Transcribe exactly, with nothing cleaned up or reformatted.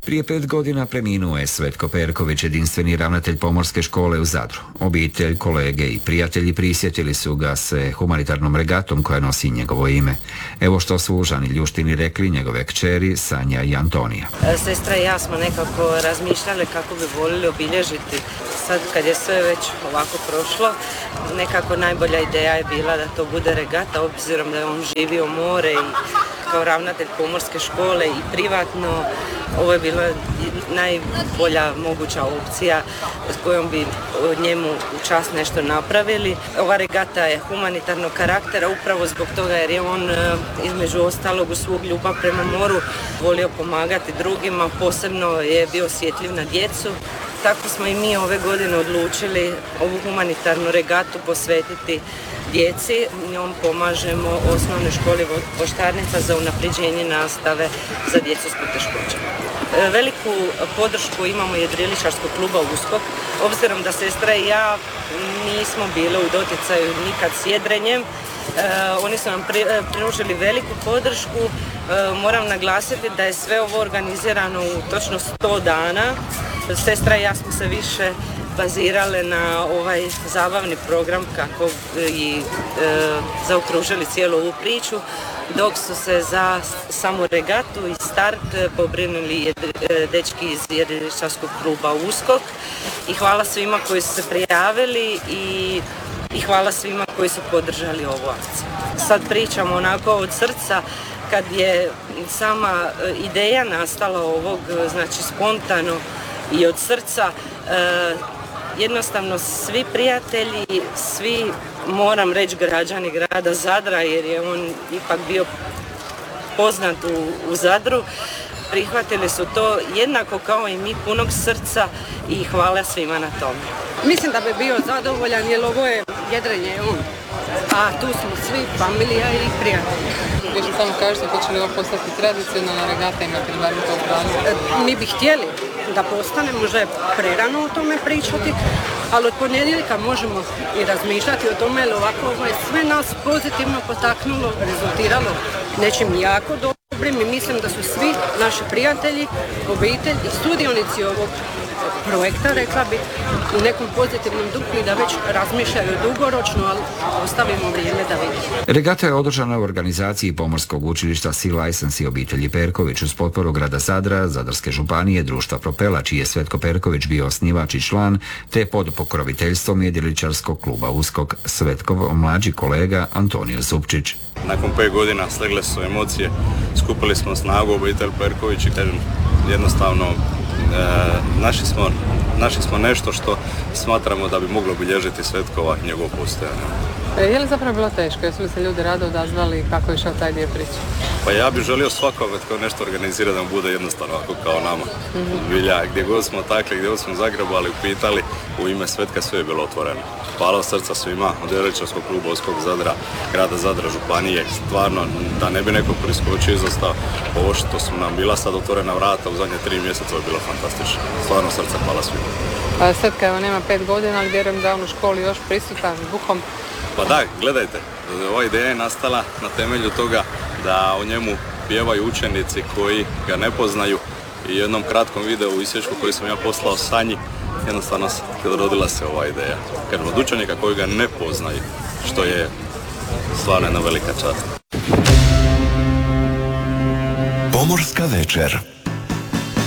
Prije pet godina preminuo je Svetko Perković, jedinstveni ravnatelj Pomorske škole u Zadru. Obitelj, kolege i prijatelji prisjetili su ga se humanitarnom regatom koja nosi njegovo ime. Evo što su u Žani Ljuštini rekli njegove kćeri Sanja i Antonija. Sestra i ja smo nekako razmišljali kako bi voljeli obilježiti. Sad kad je sve već ovako prošlo, nekako najbolja ideja je bila da to bude regata, obzirom da je on živio more i kao ravnatelj Pomorske škole i privatno. Ovo je bila najbolja moguća opcija s kojom bi njemu u čast nešto napravili. Ova regata je humanitarnog karaktera upravo zbog toga jer je on između ostalog u svog ljubav prema moru volio pomagati drugima, posebno je bio osjetljiv na djecu. Tako smo i mi ove godine odlučili ovu humanitarnu regatu posvetiti djeci. Njom pomažemo osnovnoj školi Voštarnica za unapređenje nastave za djecu s poteškoćama. Veliku podršku imamo jedriličarskog kluba Uskok, obzirom da sestra i ja nismo bile u doticaju nikad s jedrenjem. E, oni su nam pri, pružili veliku podršku. E, moram naglasiti da je sve ovo organizirano u točno sto dana. Sestra i ja smo se više bazirale na ovaj zabavni program kako i e, zaokružili cijelu ovu priču, dok su se za samu regatu i start pobrinuli dečki iz jedriličarskog kluba Uskok. I hvala svima koji su se prijavili i, i hvala svima koji su podržali ovu akciju. Sad pričamo onako od srca, kad je sama ideja nastala ovog, znači spontano i od srca, e, jednostavno svi prijatelji, svi, moram reći, građani grada Zadra, jer je on ipak bio poznat u, u Zadru, prihvatili su to jednako kao i mi, punog srca, i hvala svima na tome. Mislim da bi bio zadovoljan jer ovo je jedrenje on, a tu smo svi, familija i prijatelji. Još samo kažete, hoće li ovo postati tradicionalna regata, imate li barem to planu? Mi bi htjeli da postane, možda je prerano o tome pričati, ali od ponedjeljka možemo i razmišljati o tome, jer ovako ovo je sve nas pozitivno potaknulo, rezultiralo nečim jako dobrim i mislim da su svi naši prijatelji, obitelj i sudionici ovog projekta, rekla bi, u nekom pozitivnom duhu i da već razmišljaju dugoročno, ali ostavimo vrijeme da vidimo. Regata je održana u organizaciji Pomorskog učilišta Sea License i obitelji Perković uz potporu grada Zadra, Zadarske županije, društva Propela, čiji je Svetko Perković bio osnivač i član, te pod pokroviteljstvom jedriličarskog kluba Uskok Svetkov mlađi kolega Antonio Supčić. Nakon pet godina slegle su emocije, skupili smo snagu obitelj Perković i kažem, jednostavno E, našli smo, našli smo nešto što smatramo da bi moglo obilježiti Svetkova i njegovo postojanje. E, je li zapravo bilo teško? Jesu li se ljudi rado odazvali? Kako je išao taj dio priče? Pa ja bih želio svakome tko nešto organizira da mu bude jednostavno ovako kao nama. Mm-hmm. Bilja, gdje god smo takli, gdje god smo zagrebali, upitali, u ime Svetka sve je bilo otvoreno. Hvala od srca svima, od jedriličarskog kluba Uskok Zadra, grada Zadra, županije, stvarno da ne bi neko priskočio izostao. Ovo što su nam bila sad otvorena vrata u zadnje tri mjeseca je bilo fantastično. Stvarno srca hvala svima. Svetka evo nema pet godina, ali vjerujem da on u školi još prisutan duhom. Pa da, gledajte, ova ideja je nastala na temelju toga da o njemu pjevaju učenici koji ga ne poznaju i jednom kratkom videu u isječku koji sam ja poslao Sanji, jednostavno rodila se ova ideja. Kad od učenika koji ga ne poznaju, što je stvarno jedna velika čast. Pomorska večer.